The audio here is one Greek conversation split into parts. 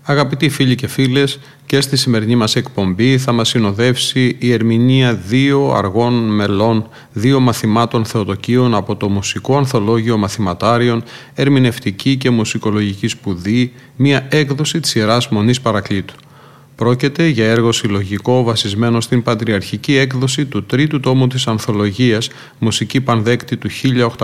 Αγαπητοί φίλοι και φίλες, και στη σημερινή μας εκπομπή θα μας συνοδεύσει η ερμηνεία 2 αργών μελών 2 μαθημάτων Θεοτοκίων από το Μουσικό Ανθολόγιο Μαθηματάριων, Ερμηνευτική και Μουσικολογική Σπουδή, μια έκδοση της Ιεράς Μονής Παρακλήτου. Πρόκειται για έργο συλλογικό βασισμένο στην πατριαρχική έκδοση του τρίτου τόμου της Ανθολογίας, Μουσική Πανδέκτη του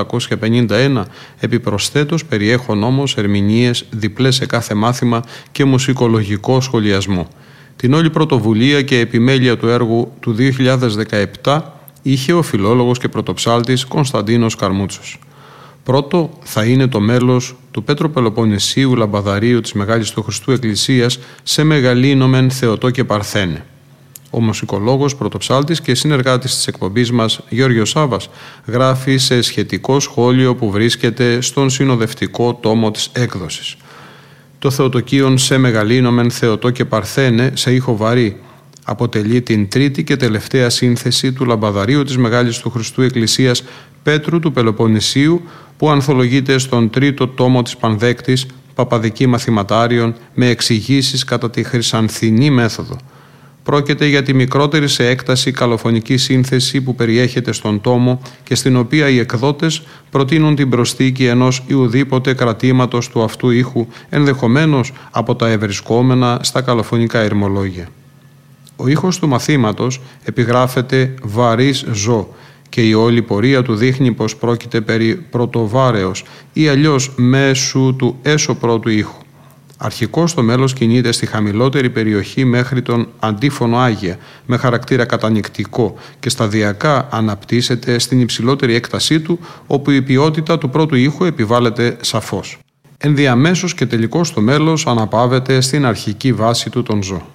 1851, επιπροσθέτως περιέχουν όμως ερμηνείες διπλές σε κάθε μάθημα και μουσικολογικό σχολιασμό. Την όλη πρωτοβουλία και επιμέλεια του έργου του 2017 είχε ο φιλόλογος και πρωτοψάλτης Κωνσταντίνος Καρμούτσος. Πρώτο θα είναι το μέλος του Πέτρου Πελοποννησίου Λαμπαδαρίου της Μεγάλης του Χριστού Εκκλησίας «Σε μεγαλύνομεν Θεοτό και Παρθένε». Ο μουσικολόγος, πρωτοψάλτης και συνεργάτης της εκπομπής μας Γιώργος Σάββας γράφει σε σχετικό σχόλιο που βρίσκεται στον συνοδευτικό τόμο της έκδοσης. Το Θεοτοκίον «Σε μεγαλύνομεν Θεοτό και Παρθένε» σε ήχο βαρύ αποτελεί την τρίτη και τελευταία σύνθεση του Λαμπαδαρίου της Μεγάλης του Χριστού Εκκλησίας Πέτρου του Πελοποννησίου, που ανθολογείται στον τρίτο τόμο της Πανδέκτης, Παπαδική Μαθηματάριων, με εξηγήσεις κατά τη χρυσανθινή μέθοδο. Πρόκειται για τη μικρότερη σε έκταση καλοφωνική σύνθεση που περιέχεται στον τόμο και στην οποία οι εκδότες προτείνουν την προσθήκη ενός ιουδήποτε κρατήματος του αυτού ήχου, ενδεχομένως από τα ευρισκόμενα στα καλοφωνικά ερμολόγια. Ο ήχος του μαθήματος επιγράφεται βαρύς ζω και η όλη πορεία του δείχνει πως πρόκειται περί πρωτοβάρεως ή αλλιώς μέσου του έσω πρώτου ήχου. Αρχικώς το μέλος κινείται στη χαμηλότερη περιοχή μέχρι τον αντίφωνο Άγια με χαρακτήρα κατανυκτικό και σταδιακά αναπτύσσεται στην υψηλότερη έκτασή του, όπου η ποιότητα του πρώτου ήχου επιβάλλεται σαφώς. Ενδιαμέσως και τελικώς το μέλος αναπαύεται στην αρχική βάση του τον ζω.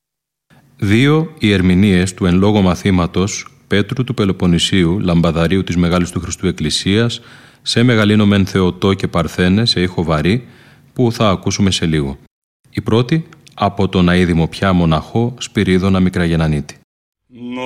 2 οι ερμηνείες του εν λόγω μαθήματος Πέτρου του Πελοποννησίου, Λαμπαδαρίου της Μεγάλης του Χριστού Εκκλησίας, «Σε μεγαλύνομεν Θεοτό και Παρθένε» σε ήχο βαρύ, που θα ακούσουμε σε λίγο. Η πρώτη από τον αείδημο πια μοναχό Σπυρίδωνα Μικραγεννανίτη.